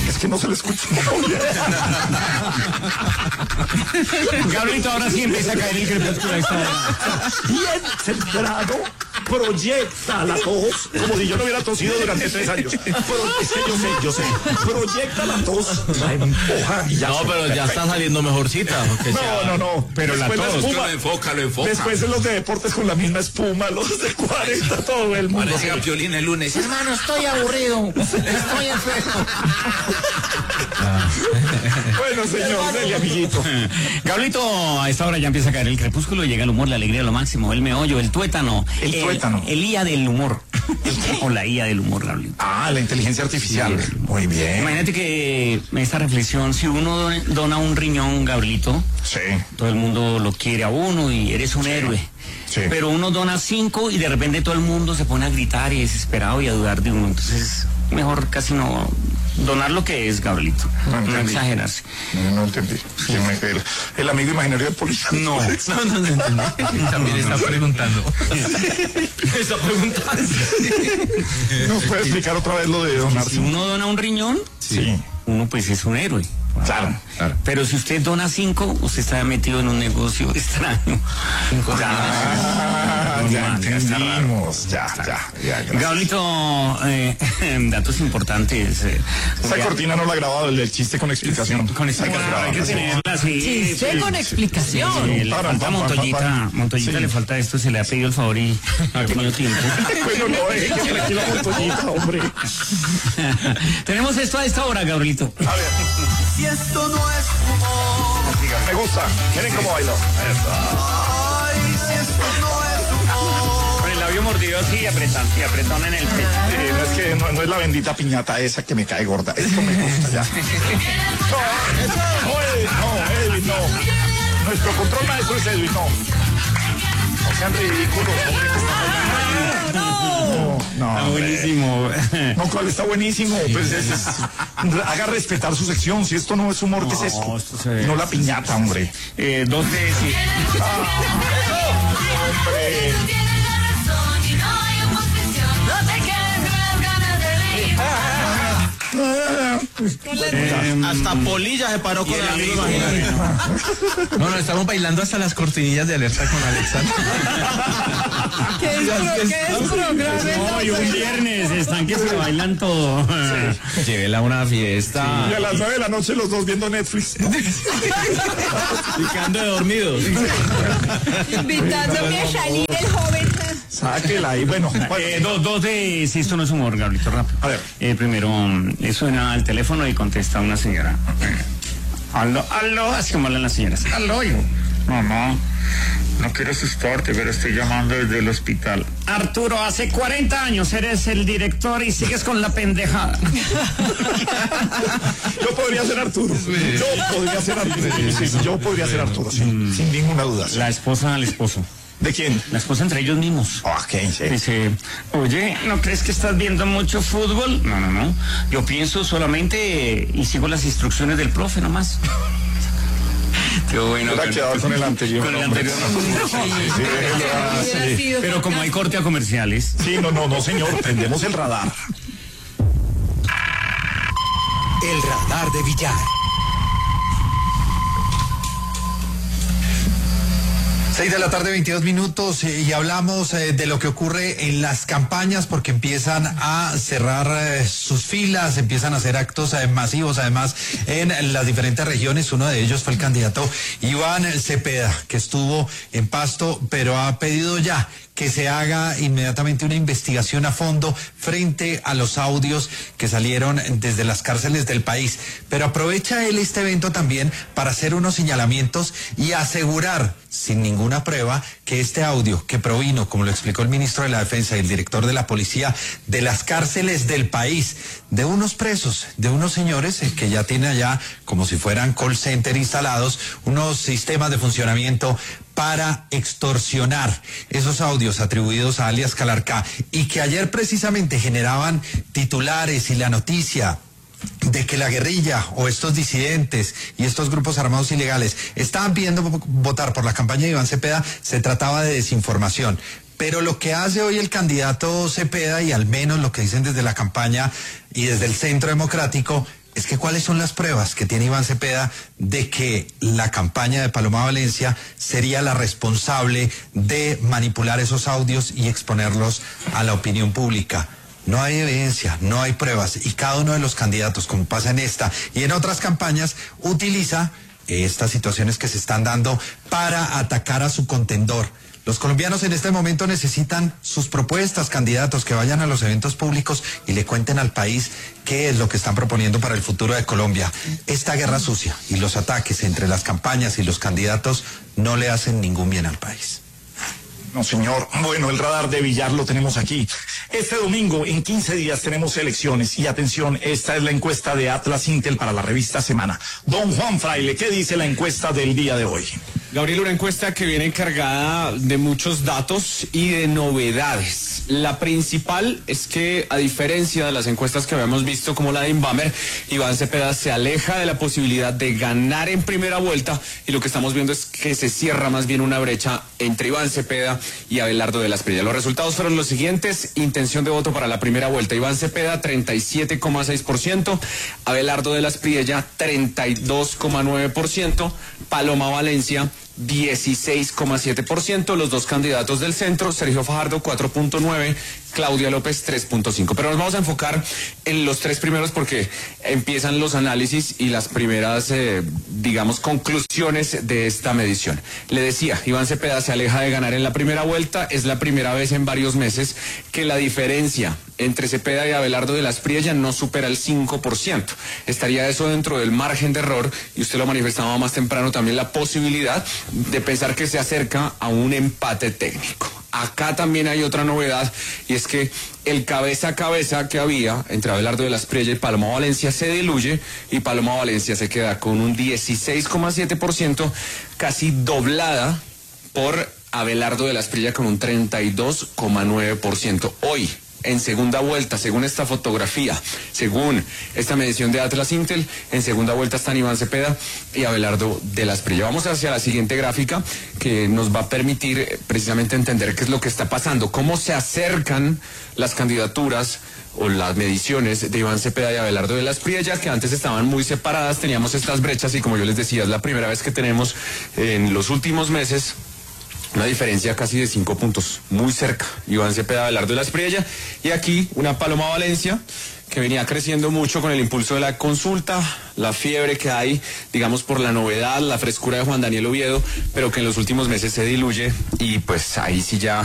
Es que no se le escucha. Gabrielito, ahora sí empieza a caer el crepúsculo a esta hora. Bien temprano, proyecta la tos, como si yo no hubiera tosido durante 3 años. Es que yo sé. Proyecta la tos, la empuja y ya. No, pero ya está saliendo mejorcita. No. Pero la después tos, espuma. Lo enfoca. Después en los de deportes con la misma espuma, los de 40, todo el mundo. Parece a Piolín el lunes. Hermano, estoy aburrido. Estoy enfermo. Bueno, señor, dele, amiguito. Gabrielito, a esta hora ya empieza a caer el crepúsculo, llega el humor, la alegría, lo máximo, el meollo, el tuétano. Tuétano. El IA del humor. O la IA del humor, Gabrielito. Ah, la inteligencia artificial. Sí. Muy bien. Imagínate que esta reflexión, si uno dona un riñón, Gabrielito, Sí. todo el mundo lo quiere a uno y eres un héroe. Sí. Pero uno dona 5 y de repente todo el mundo se pone a gritar y desesperado y a dudar de uno. Entonces, mejor casi no donar lo que es, Gabrielito. No exagerarse. No entendí. Sí, el amigo imaginario de policía. No. También está preguntando. Está preguntando. ¿Nos puede explicar otra vez lo de donar? Si uno dona un riñón, Sí. uno pues es un héroe. Claro. Pero si usted dona 5, usted está metido en un negocio extraño. Ya entendimos. Ya. Gracias. Gabrielito, datos importantes. Esa cortina no la ha grabado, el chiste con explicación. Con esta Hay que grabarla, hay que sí. tenerla así. Chiste con explicación. Sí, le falta a Montoyita Sí. le falta esto, se le ha pedido el favor y no ha tenido tiempo. Bueno, no, que tranquila, Montoyita, hombre. Tenemos esto a esta hora, Gabrielito. A ver. Si esto no es humor, Me gusta. Miren cómo bailo. ay, si esto no es humor. Con el labio mordido así y apretón en el pecho. No es que no es la bendita piñata esa que me cae gorda. Esto me gusta ya. No, Edwin, no. Nuestro control maestro es Edwin, no. No sean ridículos, hombre, que están bailando. No, Está hombre. buenísimo. No, ¿cuál está buenísimo? Pues haga respetar su sección. Si esto no es humor, ¿qué es esto? esto se ve. No la piñata, hombre. 2 de... Sí. Hasta Polilla se paró con el amigo imaginario. No, estamos bailando hasta las cortinillas de alerta con Alexandra. ¿Qué es programa? Hoy un viernes están que se bailan todo. Llévela a una fiesta. Y a las 9 de la noche los dos viendo Netflix. Picando de dormidos. Invitándome a salir el joven. Sáquela ahí. Bueno, 2 de... Si esto no es humor, Gabrielito, rápido. A ver. Primero, suena al teléfono y contesta una señora. Aló, así como hablan las señoras. Aló, yo. Mamá, no quiero asustarte, pero estoy llamando desde el hospital. Arturo, hace 40 años eres el director y sigues con la pendejada. Yo podría ser Arturo. Yo podría ser Arturo. Sí, yo podría ser Arturo, sin ninguna duda. La esposa al esposo. ¿De quién? La esposa entre ellos mismos. Ok, sí. Dice, oye, ¿no crees que estás viendo mucho fútbol? No. Yo pienso solamente y sigo las instrucciones del profe nomás. Qué bueno. Hubiera quedado con el anterior. Con el hombre. anterior. Sí. Pero como hay corte a comerciales. Sí, no, señor. Prendemos el radar. El radar de Villar. 6 de la tarde, 22 minutos, y hablamos de lo que ocurre en las campañas, porque empiezan a cerrar sus filas, empiezan a hacer actos masivos, además, en las diferentes regiones. Uno de ellos fue el candidato Iván Cepeda, que estuvo en Pasto, pero ha pedido ya que se haga inmediatamente una investigación a fondo frente a los audios que salieron desde las cárceles del país. Pero aprovecha él este evento también para hacer unos señalamientos y asegurar, sin ninguna prueba, que este audio que provino, como lo explicó el ministro de la Defensa y el director de la Policía, de las cárceles del país, de unos presos, de unos señores que ya tienen allá, como si fueran call center instalados, unos sistemas de funcionamiento para extorsionar. Esos audios atribuidos a alias Calarcá, y que ayer precisamente generaban titulares y la noticia de que la guerrilla o estos disidentes y estos grupos armados ilegales estaban pidiendo votar por la campaña de Iván Cepeda. Se trataba de desinformación. Pero lo que hace hoy el candidato Cepeda, y al menos lo que dicen desde la campaña y desde el Centro Democrático, es que ¿cuáles son las pruebas que tiene Iván Cepeda de que la campaña de Paloma Valencia sería la responsable de manipular esos audios y exponerlos a la opinión pública? No hay evidencia, no hay pruebas, y cada uno de los candidatos, como pasa en esta y en otras campañas, utiliza estas situaciones que se están dando para atacar a su contendor. Los colombianos en este momento necesitan sus propuestas, candidatos que vayan a los eventos públicos y le cuenten al país qué es lo que están proponiendo para el futuro de Colombia. Esta guerra sucia y los ataques entre las campañas y los candidatos no le hacen ningún bien al país. No, señor. Bueno, el radar de Villar lo tenemos aquí. Este domingo, en 15 días, tenemos elecciones. Y atención, esta es la encuesta de Atlas Intel para la revista Semana. Don Juan Fraile, ¿qué dice la encuesta del día de hoy? Gabriel, una encuesta que viene cargada de muchos datos y de novedades. La principal es que, a diferencia de las encuestas que habíamos visto como la de Inbamer, Iván Cepeda se aleja de la posibilidad de ganar en primera vuelta, y lo que estamos viendo es que se cierra más bien una brecha entre Iván Cepeda y Abelardo de la Espriella. Los resultados fueron los siguientes: intención de voto para la primera vuelta, Iván Cepeda 37,6%, Abelardo de la Espriella 32,9%, Paloma Valencia 16,7%, los dos candidatos del centro, Sergio Fajardo 4,9%, Claudia López 3,5%. Pero nos vamos a enfocar en los tres primeros porque empiezan los análisis y las primeras, conclusiones de esta medición. Le decía, Iván Cepeda se aleja de ganar en la primera vuelta. Es la primera vez en varios meses que la diferencia entre Cepeda y Abelardo de la Espriella no supera el 5%. Estaría eso dentro del margen de error, y usted lo manifestaba más temprano también, la posibilidad de pensar que se acerca a un empate técnico. Acá también hay otra novedad, y es que el cabeza a cabeza que había entre Abelardo de la Espriella y Paloma Valencia se diluye, y Paloma Valencia se queda con un 16,7%, casi doblada por Abelardo de la Espriella con un 32,9%. Hoy, en segunda vuelta, según esta fotografía, según esta medición de Atlas Intel, en segunda vuelta están Iván Cepeda y Abelardo de la Espriella. Vamos hacia la siguiente gráfica, que nos va a permitir precisamente entender qué es lo que está pasando, cómo se acercan las candidaturas o las mediciones de Iván Cepeda y Abelardo de la Espriella, que antes estaban muy separadas, teníamos estas brechas, y como yo les decía, es la primera vez que tenemos en los últimos meses una diferencia casi de 5 puntos, muy cerca, Iván Cepeda, Abelardo de la Espriella, y aquí una Paloma Valencia que venía creciendo mucho con el impulso de la consulta, la fiebre que hay, digamos, por la novedad, la frescura de Juan Daniel Oviedo, pero que en los últimos meses se diluye, y pues ahí sí ya